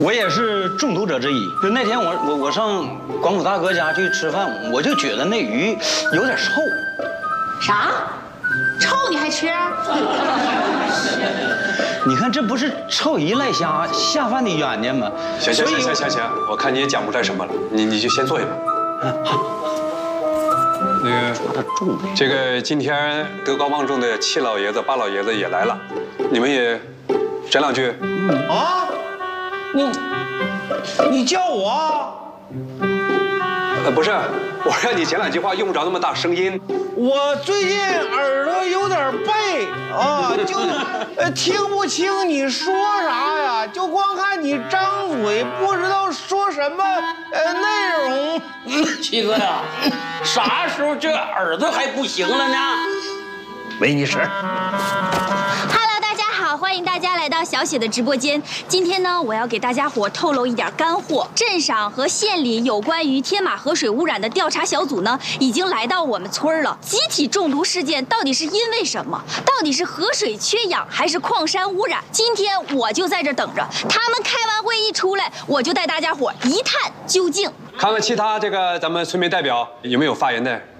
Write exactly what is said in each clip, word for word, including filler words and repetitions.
我也是中毒者之一。就那天我我我上广府大哥家去吃饭，我就觉得那鱼有点臭。 啥？臭你还吃？ 你看这不是臭鱼赖虾下饭的冤家吗？ 行行行行行行，我看你也讲不出来什么了，你你就先坐下吧。嗯，好。那个这个今天德高望重的七老爷子八老爷子也来了，你们也讲两句。 嗯啊，你你叫我？ 呃，不是，我让你讲两句话，用不着那么大声音。 我最近耳朵有点背啊，就呃听不清你说啥呀，就光看你张嘴，不知道说什么呃内容。 七哥呀，啥时候这耳朵还不行了呢？ 喂，你是。 欢迎大家来到小雪的直播间。今天呢，我要给大家伙透露一点干货。镇上和县里有关于天马河水污染的调查小组呢，已经来到我们村了。集体中毒事件到底是因为什么？到底是河水缺氧还是矿山污染？今天我就在这等着，他们开完会一出来，我就带大家伙一探究竟。 看看其他这个咱们村民代表有没有发言的？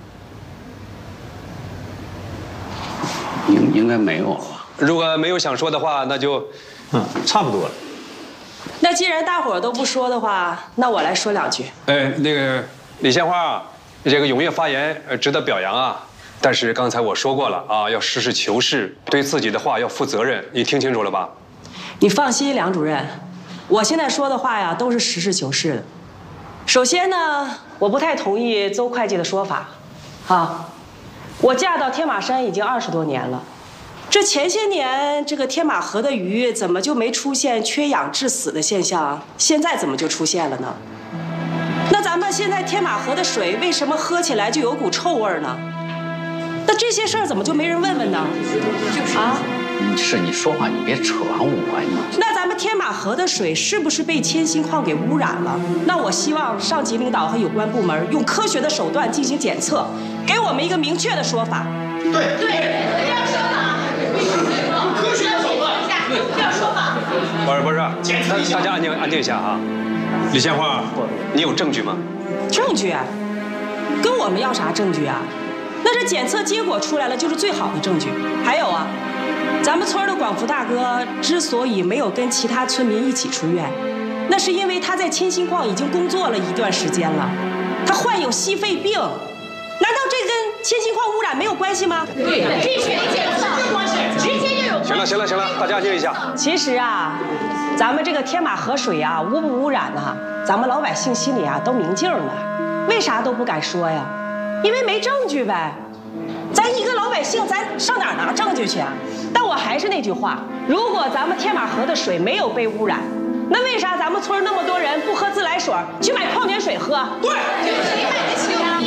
应应该没有了。 如果没有想说的话，那就， 嗯，差不多了。 那既然大伙儿都不说的话，那我来说两句。 哎，那个李鲜花，这个踊跃发言，呃，值得表扬啊。但是刚才我说过了啊，要实事求是，对自己的话要负责任，你听清楚了吧？ 你放心，梁主任，我现在说的话呀，都是实事求是的。首先呢，我不太同意邹会计的说法，啊，我嫁到天马山已经二十多年了。这前些年，这个天马河的鱼怎么就没出现缺氧致死的现象？现在怎么就出现了呢？那咱们现在天马河的水为什么喝起来就有股臭味呢？那这些事儿怎么就没人问问呢？就是啊， 是你说话你别扯上我你。 那咱们天马河的水是不是被铅锌矿给污染了？那我希望上级领导和有关部门用科学的手段进行检测，给我们一个明确的说法。 对对，这样说法。 科学的手段， 这样说法。 不是不是，大家安静安静一下啊。李鲜花，你有证据吗？ 证据？跟我们要啥证据啊？那这检测结果出来了就是最好的证据。还有啊，咱们村的广福大哥之所以没有跟其他村民一起出院，那是因为他在铅锌矿已经工作了一段时间了，他患有矽肺病。难道这跟铅锌矿污染没有关系吗？ 对，这血液检测有关系，直接就有关系。 行了行了行了，大家安静一下。 其实啊，咱们这个天马河水啊，污不污染呢、啊？咱们老百姓心里啊都明镜的，为啥都不敢说呀？因为没证据呗。咱一个老百姓，咱上哪儿拿证据去啊？但我还是那句话，如果咱们天马河的水没有被污染，那为啥咱们村那么多人不喝自来水，去买矿泉水喝？ 对， 谁买得起啊？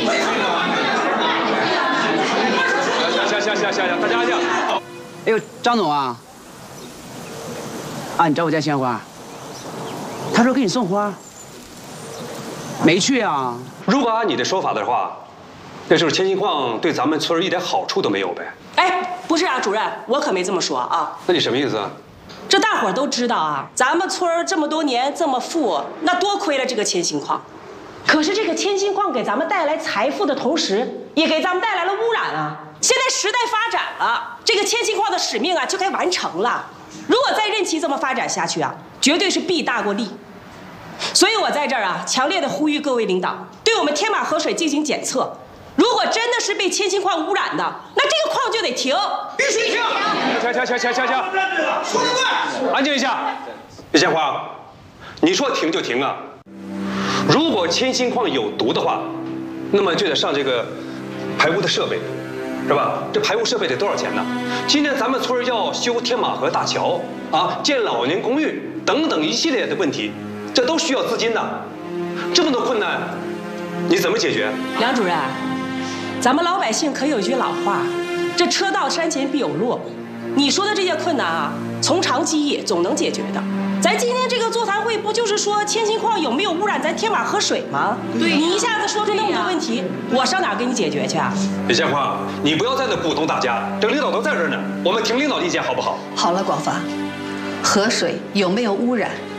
行行行行行，大家安静。 哎呦，张总啊，啊，你找我家鲜花，他说给你送花，没去啊？ 如果按你的说法的话，那就是铅锌矿对咱们村一点好处都没有呗？ 哎，不是啊，主任，我可没这么说啊。 那你什么意思啊？ 这大伙儿都知道啊，咱们村这么多年这么富，那多亏了这个铅锌矿。可是这个铅锌矿给咱们带来财富的同时，也给咱们带来了污染啊。现在时代发展了，这个铅锌矿的使命啊就该完成了。如果再任其这么发展下去啊，绝对是弊大过利。所以我在这儿啊，强烈的呼吁各位领导，对我们天马河水进行检测。如果真的是被铅锌矿污染的，那这个矿就得停， 必须停！ 行行行行行行， 说得对， 安静一下。李鲜花，你说停就停啊！如果铅锌矿有毒的话，那么就得上这个排污的设备，是吧？这排污设备得多少钱呢？今天咱们村要修天马河大桥啊，建老年公寓等等一系列的问题，这都需要资金的。这么多困难，你怎么解决？ 梁主任，咱们老百姓可有一句老话，这车到山前必有路。你说的这些困难啊，从长计议，总能解决的。咱今天这个座谈会不就是说铅锌矿有没有污染咱天马河水吗？对，你一下子说出那么多问题，我上哪儿给你解决去啊？ 李鲜花，你不要在那鼓动大家，这领导都在这儿呢，我们听领导意见好不好？ 好了，广发，河水有没有污染，